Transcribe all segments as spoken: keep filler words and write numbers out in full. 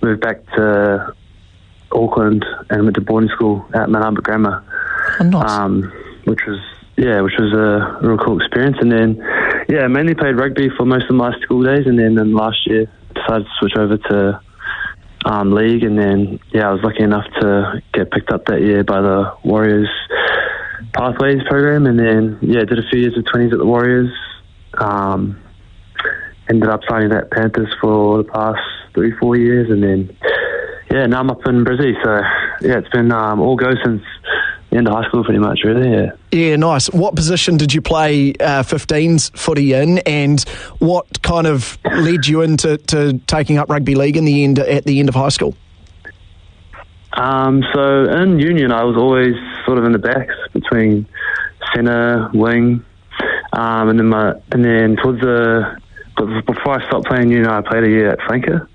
moved back to Auckland and went to boarding school at Mount Albert Grammar. Oh, nice. Um, which was, yeah, which was a real cool experience. And then, yeah, mainly played rugby for most of my school days, and then, then last year decided to switch over to um, league, and then, yeah, I was lucky enough to get picked up that year by the Warriors Pathways program, and then, yeah, did a few years of twenties at the Warriors. Um, ended up signing at Panthers for the past three, four years, and then, yeah, now I'm up in Brizzy, so, yeah, it's been um, all go since the end of high school pretty much, really, yeah. Yeah, nice. What position did you play uh, fifteens footy in, and what kind of led you into to taking up rugby league in the end at the end of high school? Um, so in Union, I was always sort of in the backs between centre, wing, um, and then my and then towards the before I stopped playing Union, I played a year at flanker.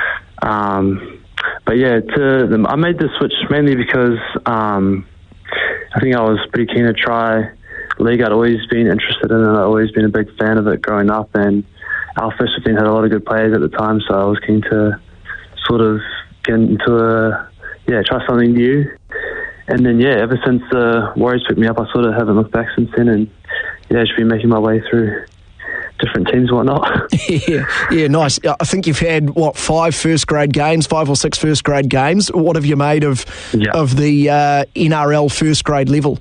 Um, but yeah, to I made the switch mainly because um, I think I was pretty keen to try league. I'd always been interested in it. I'd always been a big fan of it growing up, and our first fifteen had a lot of good players at the time, so I was keen to sort of get into a yeah, try something new. And then, yeah, ever since the Warriors picked me up, I sort of haven't looked back since then, and, yeah, just been making my way through different teams and whatnot. yeah, yeah, nice. I think you've had, what, five first-grade games, five or six first-grade games. What have you made of yeah. of the uh, N R L first-grade level?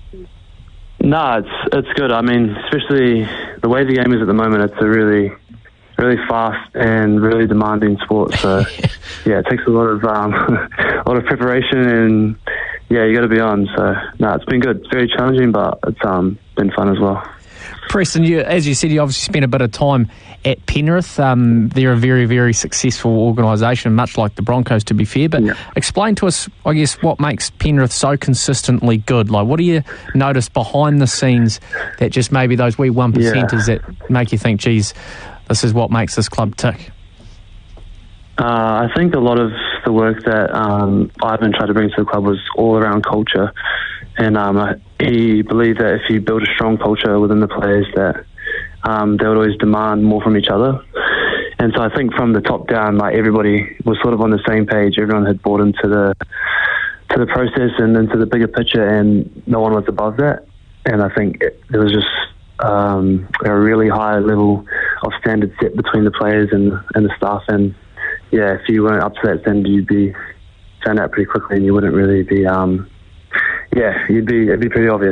No, it's it's good. I mean, especially the way the game is at the moment, it's a really... really fast and really demanding sport, so yeah, it takes a lot of um, a lot of preparation, and yeah, you got to be on. So no, it's been good. It's very challenging, but it's um, been fun as well. Preston, you, as you said, you obviously spent a bit of time at Penrith. Um, they're a very, very successful organisation, much like the Broncos, to be fair. But yeah. explain to us, I guess, what makes Penrith so consistently good. Like, what do you notice behind the scenes that just maybe those wee one percenters yeah. that make you think, geez, this is what makes this club tick? Uh, I think a lot of the work that um, Ivan tried to bring to the club was all around culture, and um, he believed that if you build a strong culture within the players, that um, they would always demand more from each other. And so I think from the top down, like everybody was sort of on the same page. Everyone had bought into the to the process and into the bigger picture, and no one was above that. And I think it, there was just um, a really high level of standard set between the players and and the staff, and yeah, if you weren't up to that standard, you'd be found out pretty quickly, and you wouldn't really be um yeah you'd be it'd be pretty obvious.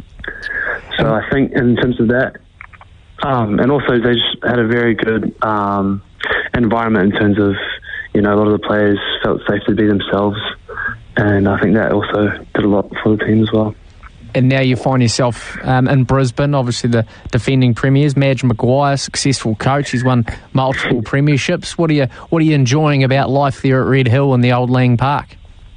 So I think in terms of that, um and also they just had a very good um environment in terms of, you know, a lot of the players felt safe to be themselves, and I think that also did a lot for the team as well. And now you find yourself um, in Brisbane, obviously the defending premiers. Madge Maguire, successful coach. He's won multiple premierships. What are you What are you enjoying about life there at Red Hill and the old Lang Park?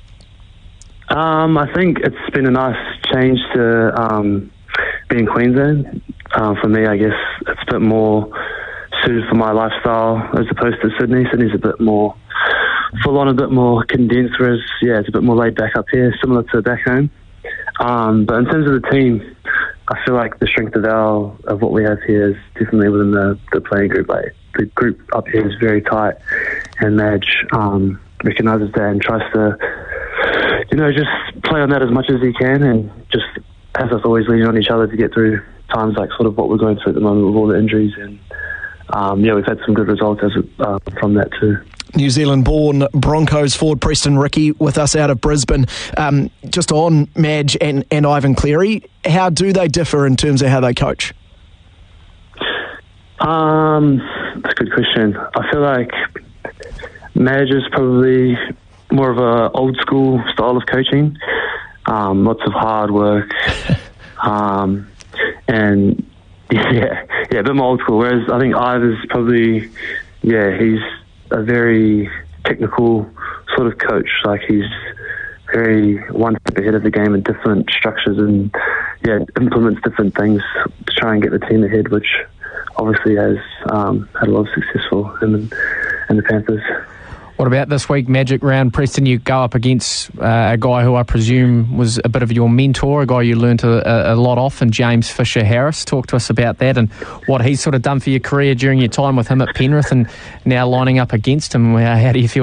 Um, I think it's been a nice change to um, be in Queensland. Uh, for me, I guess it's a bit more suited for my lifestyle as opposed to Sydney. Sydney's a bit more full on, a bit more condensed, whereas yeah, it's a bit more laid back up here, similar to back home. Um, but in terms of the team, I feel like the strength of our of what we have here is definitely within the, the playing group. Like the group up here is very tight, and Madge um, recognises that and tries to, you know, just play on that as much as he can, and just has us always leaning on each other to get through times like sort of what we're going through at the moment with all the injuries. And um, yeah, we've had some good results as uh, from that too. New Zealand-born Broncos forward Preston Ricky with us out of Brisbane. Um, just on Madge and, and Ivan Cleary, how do they differ in terms of how they coach? Um, that's a good question. I feel like Madge is probably more of a old school style of coaching. Um, lots of hard work, um, and yeah, yeah, a bit more old school. Whereas I think Ivan's probably, yeah, he's a very technical sort of coach. Like he's very one step ahead of the game in different structures, and yeah, implements different things to try and get the team ahead, which obviously has um, had a lot of success for him and, and the Panthers. What about this week, Magic Round? Preston, you go up against uh, a guy who I presume was a bit of your mentor, a guy you learnt a, a lot off, and James Fisher-Harris. Talk to us about that and what he's sort of done for your career during your time with him at Penrith, and now lining up against him. How do you feel